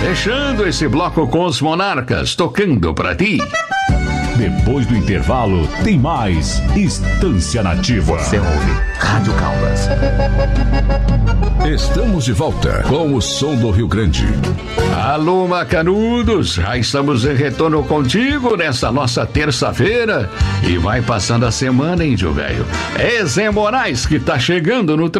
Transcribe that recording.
Fechando esse bloco com os Monarcas, tocando pra ti. Depois do intervalo, tem mais Estância Nativa. Você ouve Rádio Caldas. Estamos de volta com o som do Rio Grande. Alô, Macanudos, já estamos em retorno contigo nessa nossa terça-feira. E vai passando a semana, índio velho. É Zé Moraes que tá chegando no